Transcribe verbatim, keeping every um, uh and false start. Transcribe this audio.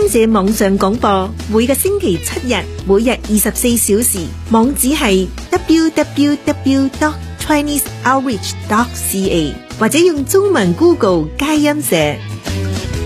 音社網上廣播，每個星期七日，每日二十四小時，網址係 w w w dot chinese outreach dot c a 或者用中文 Google 佳音社。